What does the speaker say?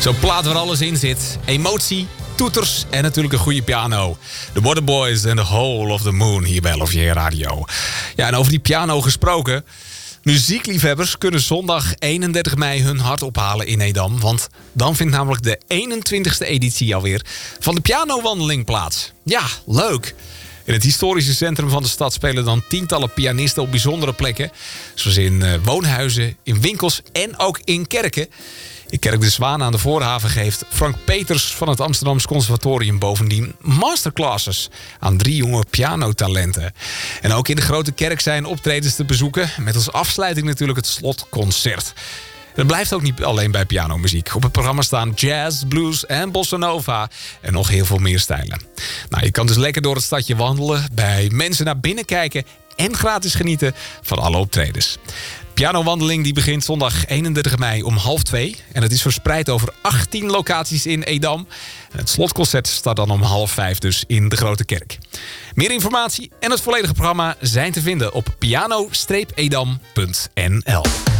Zo'n plaat waar alles in zit. Emotie, toeters en natuurlijk een goede piano. The Waterboys and the Whole of the Moon hier bij LFJ Radio. Ja, en over die piano gesproken. Muziekliefhebbers kunnen zondag 31 mei hun hart ophalen in Edam. Want dan vindt namelijk de 21ste editie alweer van de pianowandeling plaats. Ja, leuk! In het historische centrum van de stad spelen dan tientallen pianisten op bijzondere plekken. Zoals in woonhuizen, in winkels en ook in kerken. In Kerk de Zwaan aan de Voorhaven geeft Frank Peters van het Amsterdamse Conservatorium bovendien masterclasses aan 3 jonge pianotalenten. En ook in de Grote Kerk zijn optredens te bezoeken. Met als afsluiting natuurlijk het slotconcert. Het blijft ook niet alleen bij pianomuziek. Op het programma staan jazz, blues en bossa nova en nog heel veel meer stijlen. Nou, je kan dus lekker door het stadje wandelen, bij mensen naar binnen kijken en gratis genieten van alle optredens. Pianowandeling die begint zondag 31 mei om 13:30. En het is verspreid over 18 locaties in Edam. En het slotconcert start dan om 16:30 dus in de Grote Kerk. Meer informatie en het volledige programma zijn te vinden op piano-edam.nl.